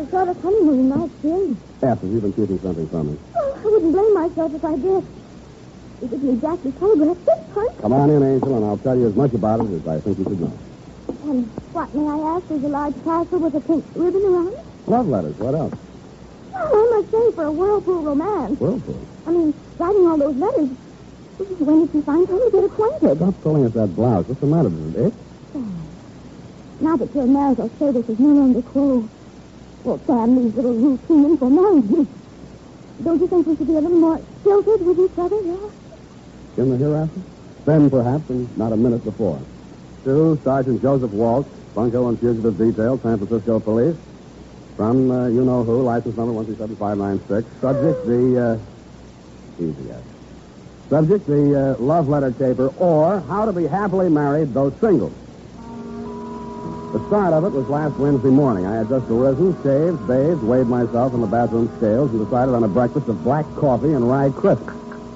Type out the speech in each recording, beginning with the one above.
a sort of honeymoon night, Jim. After you've been keeping something from me. Oh, I wouldn't blame myself if I did. It didn't exactly telegraph this part. Come on in, Angel, and I'll tell you as much about it as I think you should know. And what, may I ask, is a large parcel with a pink ribbon around it? Love letters. What else? Well, I must say, for a whirlpool romance. Whirlpool. I mean, writing all those letters. When did you find time to get acquainted? Stop pulling at that blouse. What's the matter with it? Now that your marital status is no longer closed, well, Sam, these little routine formalities. Don't you think we should be a little more filtered with each other, yeah? In the hereafter? Then, perhaps, and not a minute before. To Sergeant Joseph Walsh, Bunko and Fugitive Detail, San Francisco Police. From you-know-who, license number 137-596. Subject, the, easy, yes. Subject, the love letter caper, or how to be happily married, though single. The start of it was last Wednesday morning. I had just arisen, shaved, bathed, weighed myself in the bathroom scales, and decided on a breakfast of black coffee and rye crisp.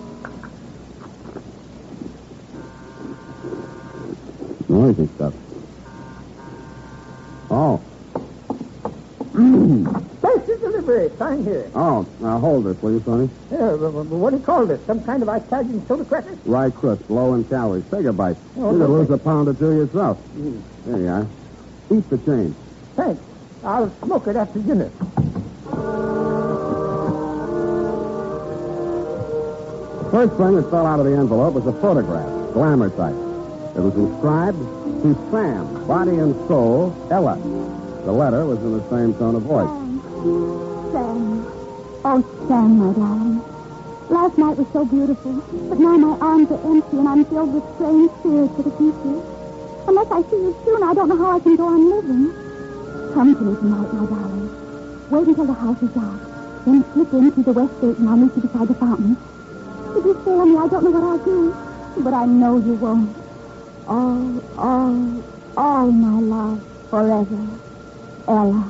Noisy stuff. Oh. Special delivery. Sign here. Oh, now hold this, will you, Sonny? What do you call this? Some kind of Italian soda crackers? Rye crisp, low in calories. Take a bite. Oh, You could no, lose a thanks. pound or two yourself. There you are. Eat the change. Thanks. I'll smoke it after dinner. First thing that fell out of the envelope was a photograph, glamour type. It was inscribed, to Sam, body and soul, Ella. The letter was in the same tone of voice. Sam. Oh, Sam, my darling. Last night was so beautiful, but now my arms are empty and I'm filled with strange fears for the future. Unless I see you soon, I don't know how I can go on living. Come to me tonight, my darling. Wait until the house is dark. Then slip in through the west gate and I'll meet you beside the fountain. If you fail me, I don't know what I'll do. But I know you won't. All my love forever. Ella.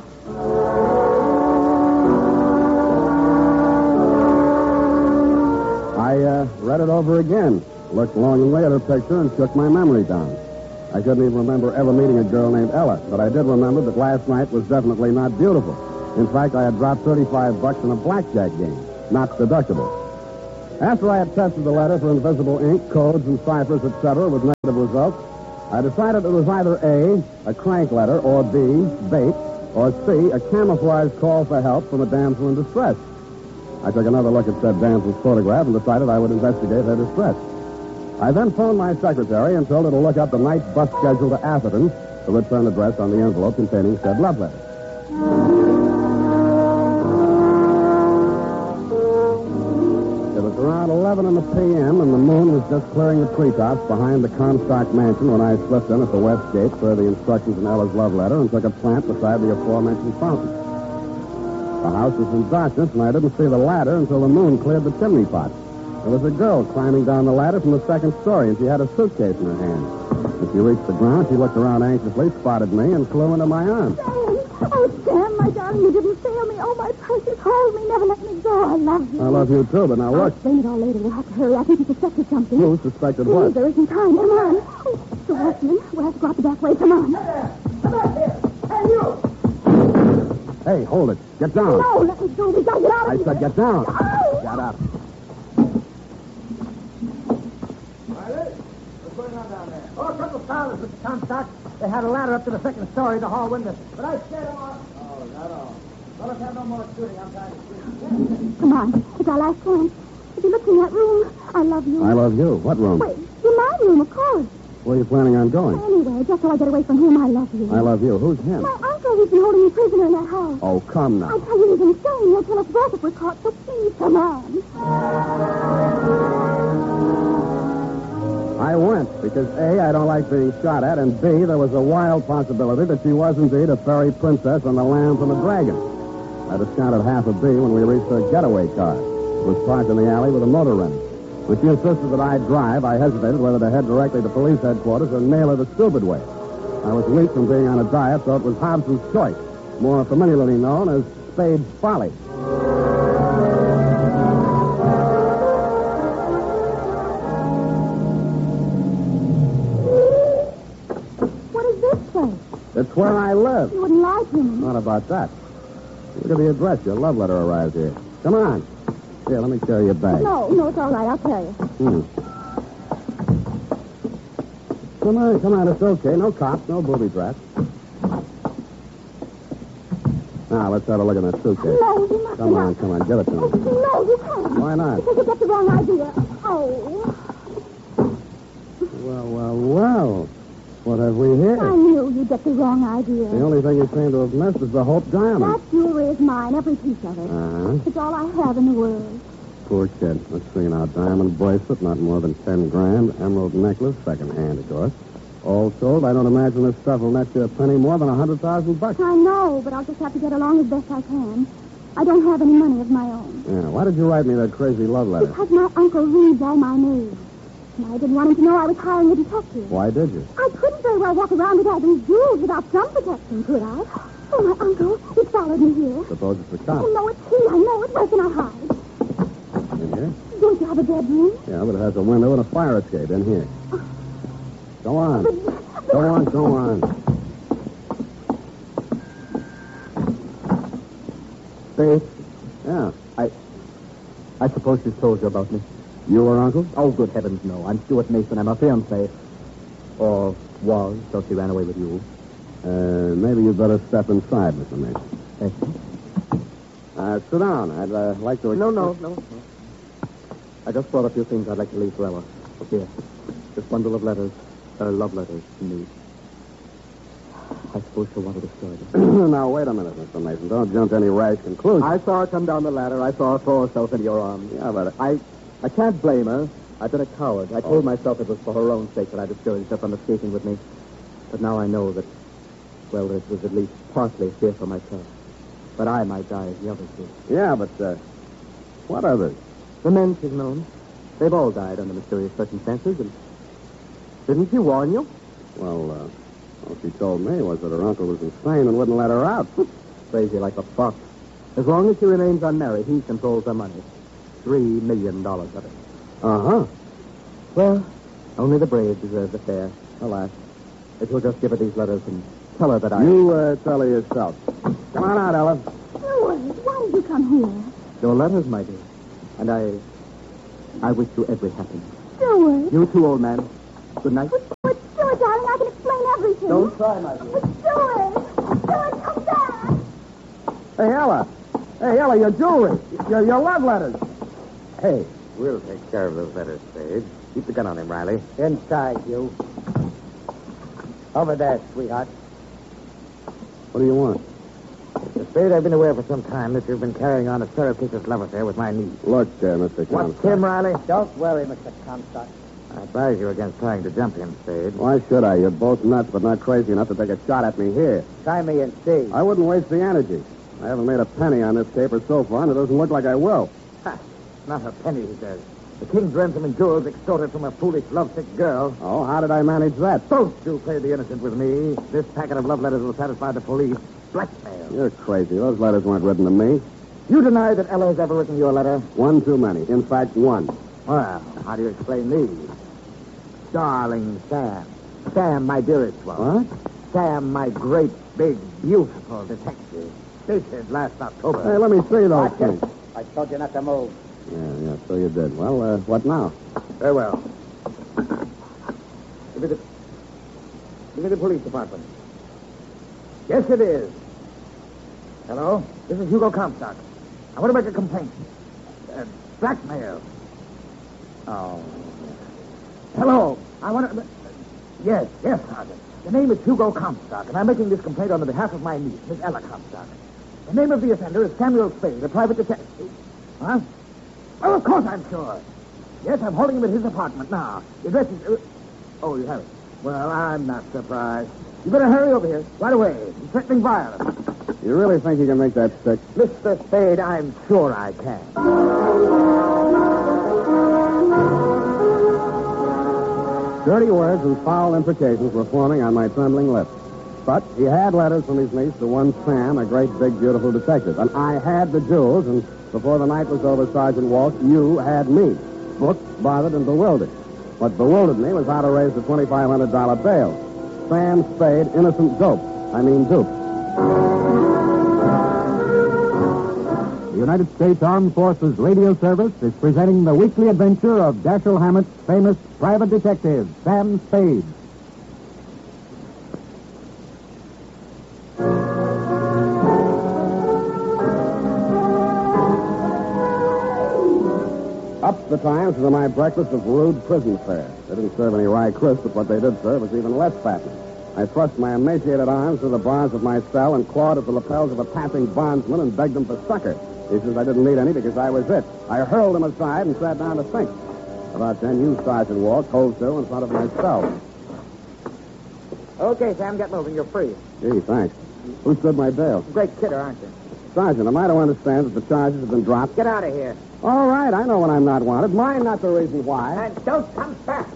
I read it over again, looked longingly at her picture, and shook my memory down. I couldn't even remember ever meeting a girl named Ella, but I did remember that last night was definitely not beautiful. In fact, I had dropped $35 in a blackjack game, not deductible. After I had tested the letter for invisible ink, codes, and ciphers, etc., with negative results, I decided it was either A, a crank letter, or B, bait, or C, a camouflage call for help from a damsel in distress. I took another look at said damsel's photograph and decided I would investigate her distress. I then phoned my secretary and told her to look up the night bus schedule to Atherton, the return address on the envelope containing said love letter. It was around 11 p.m. and the moon was just clearing the treetops behind the Comstock mansion when I slipped in at the west gate for the instructions in Ella's love letter and took a plant beside the aforementioned fountain. The house was in darkness, and I didn't see the ladder until the moon cleared the chimney pot. There was a girl climbing down the ladder from the second story, and she had a suitcase in her hand. As she reached the ground, she looked around anxiously, spotted me, and flew into my arms. Sam, my darling, you didn't fail me. Oh, my precious, hold me, never let me go. I love you. I love you, too, but now I'll look. explain it all later. We'll have to hurry. I think you suspected something. Who suspected Please, what? there isn't time. Come on. Oh, the horseman. We'll have to go out the back way. Come on. Come back here. Hey, you! Hey, hold it. Get down. No, let me go. We gotta get out of I here. said get down. Oh. Get up. What's going on down there? Oh, a couple of fellas with the Comstock. They had a ladder up to the second story, the hall window. But I scared them off. Oh, not all. Well, let's have no more shooting. I'm tired of shooting. Come on. It's our last chance. If you look in that room, I love you. I love you. What room? Wait, in my room, of course. Where are you planning on going? Anyway, just so I get away from him, I love you. I love you. Who's him? My uncle, he's been holding me prisoner in that house. Oh, come I now. tell you, he's insane. He'll kill us both if we're caught, so please, come on. I went because, A, I don't like being shot at, and B, there was a wild possibility that she was indeed a fairy princess on the lamb from the dragon. I discounted half a B when we reached her getaway car. It was parked in the alley with a motor running. When she insisted that I drive, I hesitated whether to head directly to police headquarters or nail her the stupid way. I was weak from being on a diet, so it was Hobson's choice, more familiarly known as Spade's folly. What is this place? It's where I live. You wouldn't lie to me. Not about that. Look at the address. Your love letter arrived here. Come on. Here, let me carry your bag. No, it's all right. I'll carry it. Come on. It's okay. No cops, no booby traps. Now, let's have a look at that suitcase. No, you must Come not. on. Give it to me. No, you can't. Why not? Because you get the wrong idea. Oh. Well. What have we here? I knew you'd get the wrong idea. The only thing you seem to have missed is the Hope Diamond. That jewelry is mine, every piece of it. Uh-huh. It's all I have in the world. Poor kid. Let's see now. Diamond bracelet, not more than 10 grand. Emerald necklace, second hand, of course. All told, I don't imagine this stuff will net you a penny more than $100,000. I know, but I'll just have to get along as best I can. I don't have any money of my own. Yeah, why did you write me that crazy love letter? Because my uncle reads all my news. And I didn't want him to know I was hiring a detective. Why did you? I couldn't very well walk around with all these jewels without some protection, could I? Oh, my uncle, he followed me here. Suppose it's the cop. Oh, no, it's he. I know it. Where can I hide? In here? Don't you have a bedroom? Yeah, but it has a window and a fire escape in here. Go on. Go on. Babe, Yeah. I suppose she's told you about me. You were uncle? Oh, good heavens, no. I'm Stuart Mason. I'm her fiancé. Or was, till she ran away with you. Maybe you'd better step inside, Mr. Mason. Thank you. Sit down. I'd like to... No. I just brought a few things I'd like to leave for Ella. Here, this bundle of letters. Love letters to me. I suppose she'll want to destroy them. Now, wait a minute, Mr. Mason. Don't jump to any rash conclusions. I saw her come down the ladder. I saw her throw herself into your arms. Yeah, but... I can't blame her. I've been a coward. I told myself it was for her own sake that I discouraged her from escaping with me. But now I know that, well, it was at least partly fear for myself. But I might die as the others did. Yeah, but, what others? The men she's known, they've all died under mysterious circumstances, and didn't she warn you? Well, all she told me was that her uncle was insane and wouldn't let her out. Crazy like a fox. As long as she remains unmarried, he controls her money. $3 million of it. Uh-huh. Well, only the brave deserve the fair. Alas. If you'll just give her these letters and tell her that I... You, tell her yourself. Come on out, Ella. Stuart, why did you come here? Your letters, my dear. And I wish you every happiness. Stuart. You too, old man. Good night. But Stuart, darling, I can explain everything. Don't try, my dear. Stuart, come back. Hey, Ella, your jewelry. Your love letters. Hey, we'll take care of those letters, Spade. Keep the gun on him, Riley. Inside, you. Over there, sweetheart. What do you want? Mr. Spade, I've been aware for some time that you've been carrying on a surreptitious love affair with my niece. Look, Mr. What's Comstock. him, Riley? Don't worry, Mr. Comstock. I advise you against trying to jump him, Spade. Why should I? You're both nuts, but not crazy enough to take a shot at me here. Try me and see. I wouldn't waste the energy. I haven't made a penny on this caper so far, and it doesn't look like I will. Ha! Not a penny, he says. The king's ransom and jewels extorted from a foolish, lovesick girl. Oh, how did I manage that? Don't you play the innocent with me. This packet of love letters will satisfy the police. Blackmail. You're crazy. Those letters weren't written to me. You deny that Ella has ever written you a letter? One too many. In fact, one. Well, how do you explain these? Darling Sam. Sam, my dearest one. What? Sam, my great, big, beautiful detective. Stated last October. Hey, let me see those Watch things. it. I told you not to move. Yeah, so you did. Well, what now? Very well. Give me the police department. Yes, it is. Hello? This is Hugo Comstock. I want to make a complaint. Blackmail. Oh. Hello. I want to... Yes, Sergeant. The name is Hugo Comstock, and I'm making this complaint on the behalf of my niece, Miss Ella Comstock. The name of the offender is Samuel Spade, a private detective. Huh? Well, of course I'm sure. Yes, I'm holding him at his apartment now. The address is... Oh, you have it. Well, I'm not surprised. You better hurry over here, right away. He's threatening violence. You really think you can make that stick? Mr. Spade, I'm sure I can. Dirty words and foul imprecations were forming on my trembling lips. But he had letters from his niece to one Sam, a great, big, beautiful detective. And I had the jewels, and before the night was over, Sergeant Walsh, you had me. Booked, bothered, and bewildered. What bewildered me was how to raise the $2,500 bail. Sam Spade, innocent dope. I mean dupe. The United States Armed Forces Radio Service is presenting the weekly adventure of Dashiell Hammett's famous private detective, Sam Spade. Up the Times to my breakfast of rude prison fare. They didn't serve any rye crisp, but what they did serve was even less fattening. I thrust my emaciated arms through the bars of my cell and clawed at the lapels of a passing bondsman and begged him for succor. He says I didn't need any because I was it. I hurled him aside and sat down to think. About then, you, Sergeant Walt, hold still in front of my cell. Okay, Sam, get moving. You're free. Gee, thanks. Who stood my bail? Great kidder, aren't you? Sergeant, am I to understand that the charges have been dropped? Get out of here. All right, I know when I'm not wanted. Mine not the reason why. And don't come back.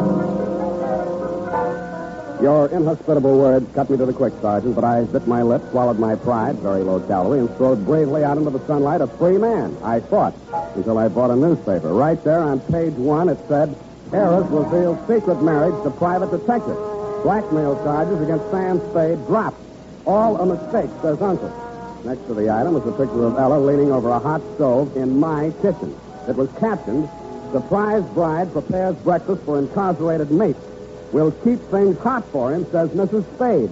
Your inhospitable words cut me to the quick, Sergeant, but I bit my lip, swallowed my pride, very low calorie, and strode bravely out into the sunlight a free man. I thought, until I bought a newspaper. Right there on page 1, it said, Heiress reveals secret marriage to private detective. Blackmail charges against Sam Spade dropped. All a mistake, says Uncle. Next to the item was a picture of Ella leaning over a hot stove in my kitchen. It was captioned, Surprise bride prepares breakfast for incarcerated mate. We'll keep things hot for him, says Mrs. Spade.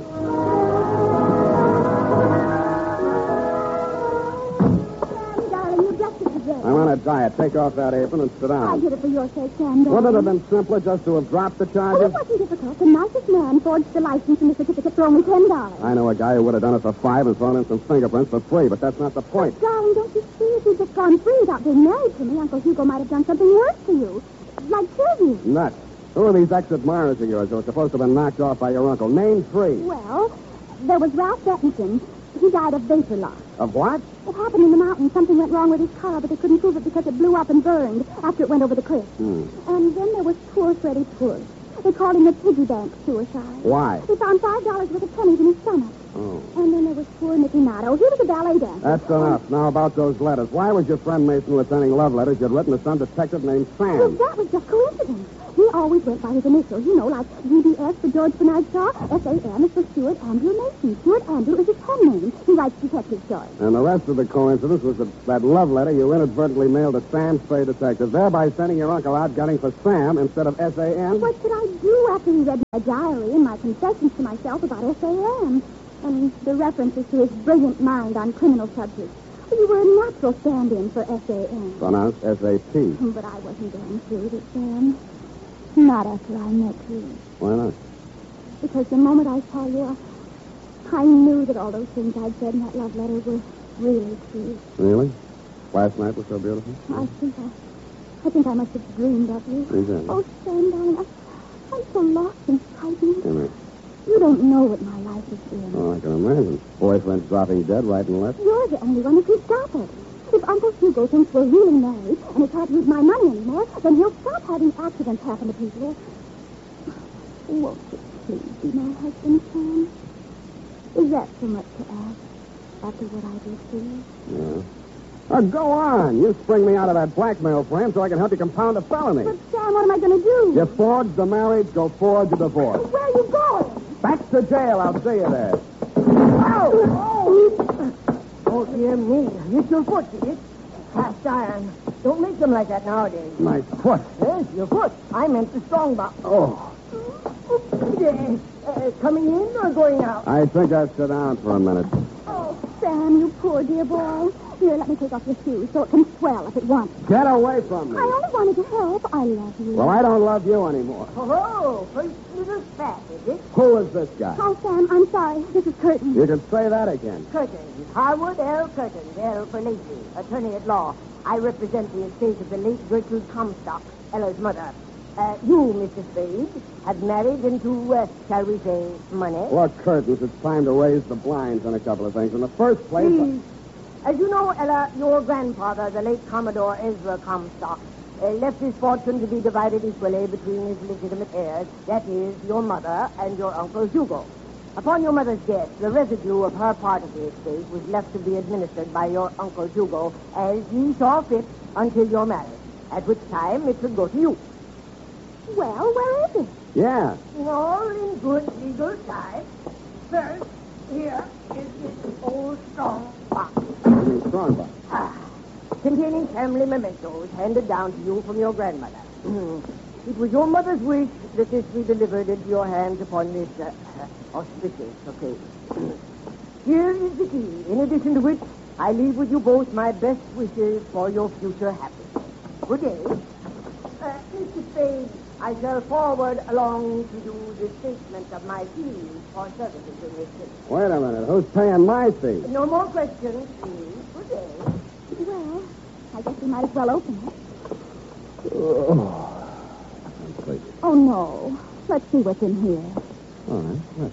Sam, darling, you dressed it today. I'm on a diet. Take off that apron and sit I down. did it for your sake, Sam, darling. Wouldn't it have been simpler just to have dropped the Oh, charges? it wasn't difficult. The nicest man forged the license and the certificate for only $10. I know a guy who would have done it for $5 and thrown in some fingerprints for free, but that's not the point. Darling, don't you see? If you'd just gone free without being married to me, Uncle Hugo might have done something worse to you. Like kill you. Nuts. Who are these ex-admirers of yours who are supposed to have been knocked off by your uncle? Name 3. Well, there was Ralph Bettington. He died of vapor loss. Of what? It happened in the mountains. Something went wrong with his car, but they couldn't prove it because it blew up and burned after it went over the cliff. And then there was poor Freddie Poor. They called him the piggy bank suicide. Why? He found $5 worth of pennies in his stomach. Oh. And then there was poor Nicky Nato. He was a ballet dancer. That's enough. Now about those letters. Why was your friend Mason returning love letters you'd written to some detective named Well, Sam? that was just coincidence. He always went by his initials, you know, like GBS for George Bernard Shaw, SAM is for Stuart Andrew Mason. Stuart Andrew is his pen name. He writes detective stories. And the rest of the coincidence was that love letter you inadvertently mailed to Sam Spade Detective, thereby sending your uncle out gunning for Sam instead of SAM? What could I do after he read my diary and my confessions to myself about SAM? And the references to his brilliant mind on criminal subjects. You were a natural stand-in for SAM. Pronounced S-A-P. But I wasn't going through it, Sam. Not after I met you. Why not? Because the moment I saw you, I knew that all those things I'd said in that love letter were really true. Really? Last night was so beautiful? I think I must have dreamed of you. Exactly. Oh, Sam, darling, I'm so lost and frightened. Anyway. You don't know what my life has been. Oh, I can imagine. Boyfriend's dropping dead right and left. You're the only one who can stop it. If Uncle Hugo thinks we're really married and he can't use my money anymore, then he'll stop having accidents happen to people. Won't you please be my husband, Sam? Is that so much to ask after what I did to you? Yeah. Go on. You spring me out of that blackmail frame so I can help you compound a felony. But, Sam, what am I going to do? You forged the marriage, go forge a divorce. Where are you going? Back to jail. I'll see you there. Oh, dear me. It's your foot, is it? Cast iron. Don't make them like that nowadays. My foot. Yes, your foot. I meant the strong box. Oh. Coming in or going out? I think I'll sit down for a minute. Oh, Sam, you poor dear boy. Here, let me take off your shoes so it can swell if it wants. Get away from me. I only wanted to help. I love you. Well, I don't love you anymore. Oh, first little spat, is it? Who is this guy? Hi, Sam. I'm sorry. This is Curtin. You can say that again. Curtin. Harwood L. Curtin. L. for Lacey, attorney at law. I represent the estate of the late Gertrude Comstock, Ella's mother. You, Mr. Spade, have married into, shall we say, money. Look, Curtis, it's time to raise the blinds on a couple of things. In the first place... Please. As you know, Ella, your grandfather, the late Commodore Ezra Comstock, left his fortune to be divided equally between his legitimate heirs, that is, your mother and your Uncle Hugo. Upon your mother's death, the residue of her part of the estate was left to be administered by your Uncle Hugo as he saw fit until your marriage, at which time it would go to you. Well, where is it? Yeah. All in good legal time. First, here is this old strong box. You mean strong box. Ah, containing family mementos handed down to you from your grandmother. It was your mother's wish that this be delivered into your hands upon this auspicious occasion. Here is the key, in addition to which I leave with you both my best wishes for your future happiness. Good day. Mr. Spade, I shall forward along to you the statement of my fees for services in this city. Wait a minute. Who's paying my fee? No more questions, please. Good day. Well, I guess we might as well open it. Oh, I'm sleepy. Oh, no. Let's see what's in here. All right. Look.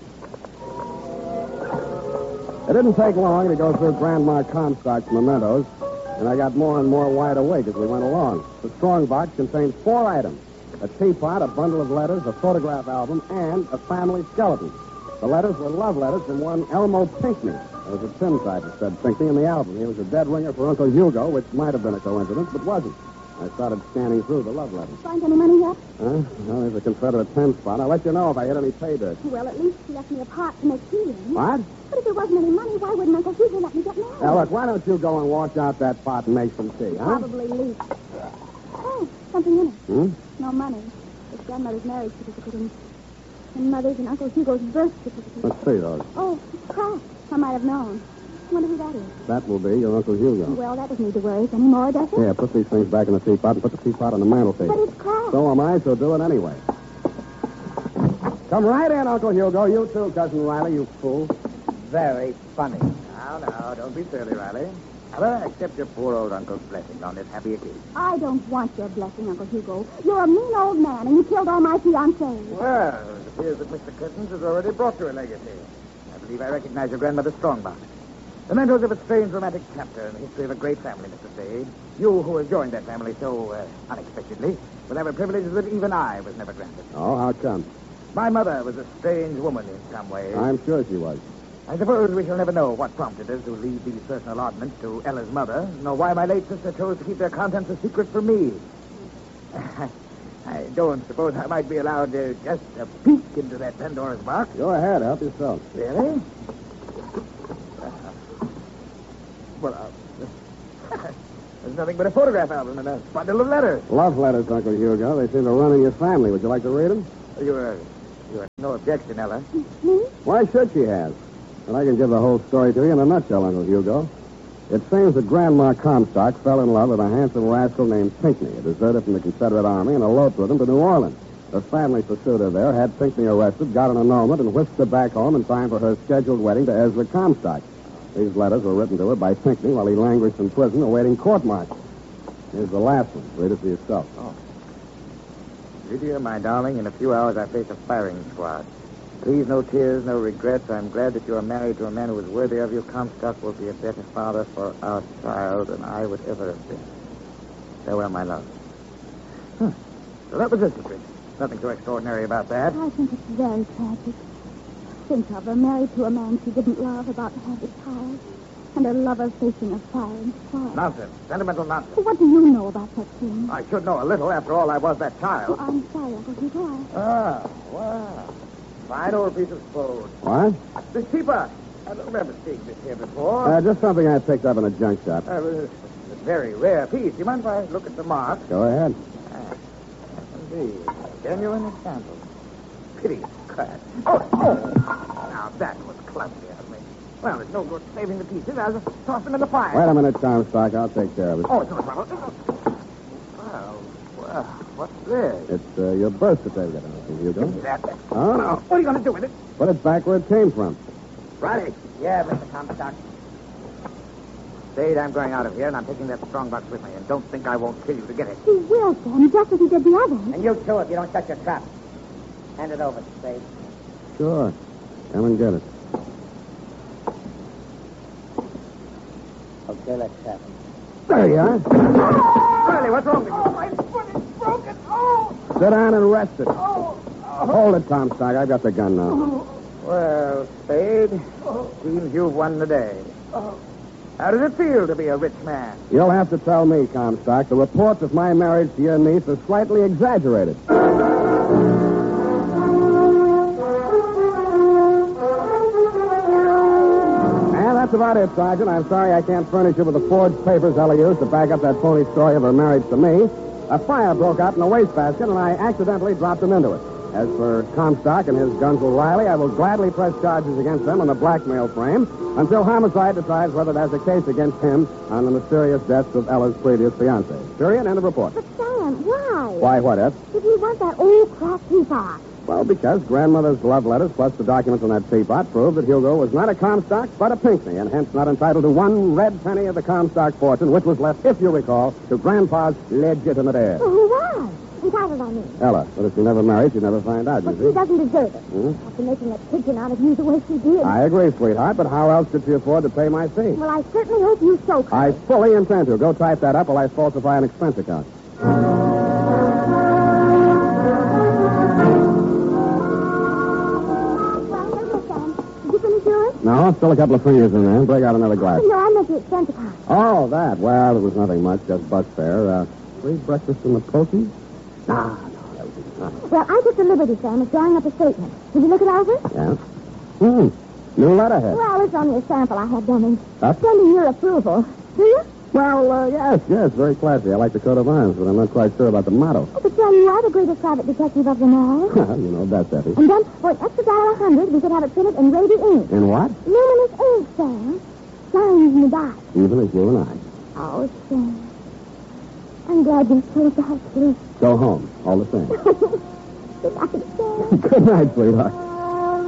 It didn't take long to go through Grandma Comstock's mementos, and I got more and more wide awake as we went along. The strong box contained 4 items: a teapot, a bundle of letters, a photograph album, and a family skeleton. The letters were love letters from one Elmo Pinckney. There was a tin type that said Pinckney in the album. He was a dead ringer for Uncle Hugo, which might have been a coincidence, but wasn't. I started scanning through the love letters. Find any money yet? Huh? Well, there's a Confederate 10 spot. I'll let you know if I hit any pay dirt. Well, at least he left me a pot to make tea in. What? But if there wasn't any money, why wouldn't Uncle Hugo let me get married? Now, look, why don't you go and wash out that pot and make some tea, huh? Probably leaked. Oh, something in it. Hmm? No money. His grandmother's marriage certificate and Mother's and Uncle Hugo's birth certificate. Let's see those. Oh, it's cracked. I might have known. I wonder who that is. That will be your Uncle Hugo. Well, that doesn't need to worry us anymore, does it? Yeah, put these things back in the teapot and put the teapot on the mantelpiece. But it's cracked. So am I, so do it anyway. Come right in, Uncle Hugo. You too, Cousin Riley, you fool. Very funny. Now, don't be silly, Riley. Ella, accept your poor old uncle's blessing on this happy occasion. I don't want your blessing, Uncle Hugo. You're a mean old man, and you killed all my fiancés. Well, it appears that Mr. Curtins has already brought you a legacy. I believe I recognize your grandmother's strongbox. Mementos of a strange romantic chapter in the history of a great family, Mr. Spade. You, who have joined that family so unexpectedly, will have a privilege that even I was never granted. Oh, how come? My mother was a strange woman in some ways. I'm sure she was. I suppose we shall never know what prompted us to leave these personal oddments to Ella's mother, nor why my late sister chose to keep their contents a secret from me. I don't suppose I might be allowed just a peek into that Pandora's box. Go ahead, help yourself. Really? There's nothing but a photograph album and a bundle of letters. Love letters, Uncle Hugo. They seem to run in your family. Would you like to read them? You have no objection, Ella. Me? Why should she have? And I can give the whole story to you in a nutshell, Uncle Hugo. It seems that Grandma Comstock fell in love with a handsome rascal named Pinckney, a deserter from the Confederate Army, and eloped with him to New Orleans. Her family pursued her there, had Pinckney arrested, got an annulment, and whisked her back home in time for her scheduled wedding to Ezra Comstock. These letters were written to her by Pinckney while he languished in prison awaiting court-martial. Here's the last one. Read it for yourself. Oh. Lydia, my darling, in a few hours I face a firing squad. Please, no tears, no regrets. I'm glad that you are married to a man who is worthy of you. Comstock will be a better father for our child than I would ever have been. Farewell, my love. So that was the secret. Nothing so extraordinary about that. I think it's very tragic. Think of her married to a man she didn't love, about to have a child, and her lover facing a firing squad. Nonsense. Sentimental nonsense. What do you know about such things? I should know a little. After all, I was that Oh, child. I'm sorry, Uncle Hugo. Ah, wow. Fine old piece of food. What? This teapot. I don't remember seeing this here before. Just something I picked up in a junk shop. It's a very rare piece. Do you mind if I look at the mark? Go ahead. Indeed. Genuine example. Pity cut. Oh! Now, that was clumsy of me. Well, there's no good saving the pieces. I'll just toss them in the fire. Wait a minute, Comstock. I'll take care of it. Oh, it's no trouble. Well, what's this? It's your birth certificate, Uncle Hugo. Give me that. Oh, no. What are you going to do with it? Put it back where it came from. Riley. Yeah, Mr. Comstock. Spade, I'm going out of here, and I'm taking that strongbox with me. And don't think I won't kill you to get it. He will, Sam, just as he did the others. And you too, if you don't shut your trap. Hand it over, Spade. Sure. Come and get it. Okay, let's have it. There you are. Riley, what's wrong with you? My foot is broken. Oh! Sit down and rest it. Hold it, Comstock. I've got the gun now. Well, Spade, seems you've won the day. How does it feel to be a rich man? You'll have to tell me, Comstock. The reports of my marriage to your niece are slightly exaggerated. And that's about it, Sergeant. I'm sorry I can't furnish you with the forged papers Ella used to back up that phony story of her marriage to me. A fire broke out in the wastebasket, and I accidentally dropped them into it. As for Comstock and his Gunsel Riley, I will gladly press charges against them on the blackmail frame until homicide decides whether there's a case against him on the mysterious deaths of Ella's previous fiancé. Period. End of report. But, Sam, why? Why, what, Ed? Did you want that old crack teapot? Well, because Grandmother's love letters plus the documents on that teapot prove that Hugo was not a Comstock, but a Pinckney, and hence not entitled to one red penny of the Comstock fortune, which was left, if you recall, to Grandpa's legitimate heir. Well, who was? Entitled, I mean. Ella. But if she never married, she'd never find out, But you she see. doesn't deserve it. Hmm? After making a pigeon out of you the way she did. I agree, sweetheart, but how else could she afford to pay my fee? Well, I certainly hope you so. I fully intend to. Go type that up while I falsify an expense account. No, still a couple of fingers in there. Break out another glass. No, I meant the expense account. Oh, that. Well, it was nothing much, just bus fare. Free breakfast in the Pokies? No, that would be nice. Well, I took the liberty, Sam, of drawing up a statement. Did you look it over? Yeah. New letterhead. Well, it's only a sample I had done in Huh? sending your approval. Do you? Well, yes, very classy. I like the coat of arms, but I'm not quite sure about the motto. Oh, but Sam, you are the greatest private detective of them all. You know, that's Effie. And then, for an extra $100, we could have it printed in Raby ink. In what? Luminous ink, Sam. Shines in the dark. Even as you and I. Oh, Sam. I'm glad you told that to. Go home, all the same. Good night, Sam. Good night, sweetheart.